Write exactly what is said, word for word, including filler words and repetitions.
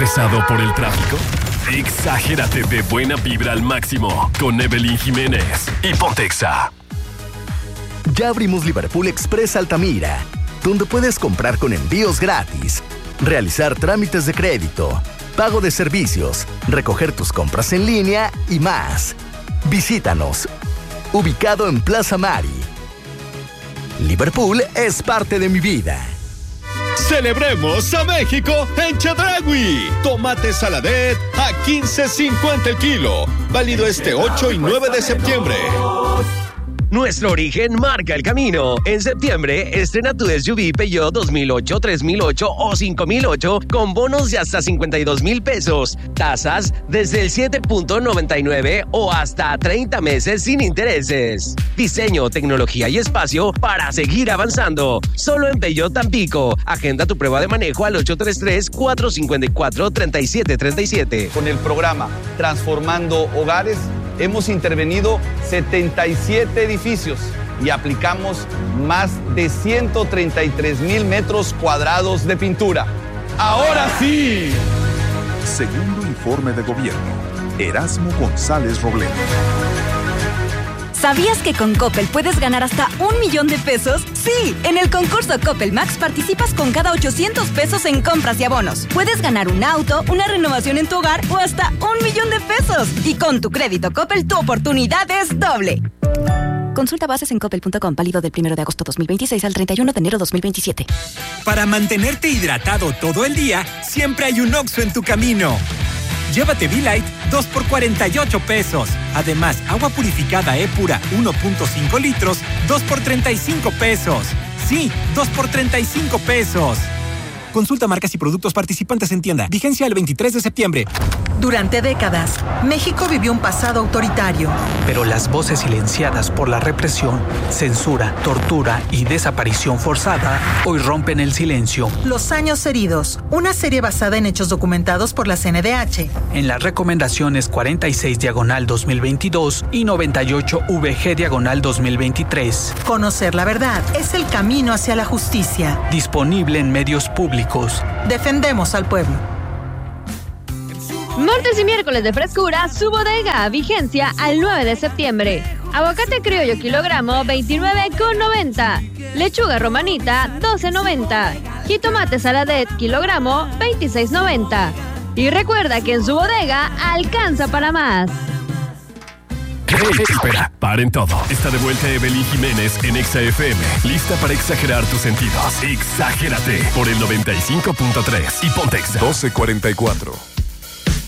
¿Estresado por el tráfico? Exagérate de buena vibra al máximo con Evelyn Jiménez y Pontexa. Ya abrimos Liverpool Express Altamira, donde puedes comprar con envíos gratis, realizar trámites de crédito, pago de servicios, recoger tus compras en línea y más. Visítanos. Ubicado en Plaza Mari. Liverpool es parte de mi vida. ¡Celebremos a México en Chedraui! Tomate saladet a quince cincuenta el kilo. Válido este ocho y nueve de septiembre. Nuestro origen marca el camino. En septiembre, estrena tu S U V Peugeot dos mil ocho, tres mil ocho o cinco mil ocho con bonos de hasta cincuenta y dos mil pesos. Tasas desde el siete punto noventa y nueve o hasta treinta meses sin intereses. Diseño, tecnología y espacio para seguir avanzando. Solo en Peugeot Tampico. Agenda tu prueba de manejo al ocho tres tres, cuatro cinco cuatro, tres siete tres siete. Con el programa Transformando Hogares, hemos intervenido setenta y siete edificios y aplicamos más de ciento treinta y tres mil metros cuadrados de pintura. ¡Ahora sí! Segundo informe de gobierno. Erasmo González Robledo. ¿Sabías que con Coppel puedes ganar hasta un millón de pesos? ¡Sí! En el concurso Coppel Max participas con cada ochocientos pesos en compras y abonos. Puedes ganar un auto, una renovación en tu hogar o hasta un millón de pesos. Y con tu crédito Coppel, tu oportunidad es doble. Consulta bases en coppel punto com, válido del primero de agosto dos mil veintiséis al treinta y uno de enero dos mil veintisiete. Para mantenerte hidratado todo el día, siempre hay un Oxxo en tu camino. Llévate V-Lite dos por cuarenta y ocho pesos. Además, agua purificada E-Pura uno punto cinco litros, dos por treinta y cinco pesos. Sí, dos por treinta y cinco pesos. Consulta marcas y productos participantes en tienda. Vigencia el veintitrés de septiembre. Durante décadas, México vivió un pasado autoritario. Pero las voces silenciadas por la represión, censura, tortura y desaparición forzada hoy rompen el silencio. Los años heridos, una serie basada en hechos documentados por la C N D H. En las recomendaciones cuarenta y seis diagonal dos mil veintidós y noventa y ocho V G diagonal dos mil veintitrés. Conocer la verdad es el camino hacia la justicia. Disponible en medios públicos. Defendemos al pueblo. Martes y miércoles de frescura, su bodega, vigencia al nueve de septiembre. Aguacate criollo kilogramo, veintinueve con noventa. Lechuga romanita, doce noventa. Jitomate saladet, kilogramo, veintiséis noventa. Y recuerda que en su bodega alcanza para más. Hey, espera, paren todo. Está de vuelta Evelyn Jiménez en Exa F M. Lista para exagerar tus sentidos. Exagérate por el noventa y cinco punto tres y Pontexa. doce cuarenta y cuatro.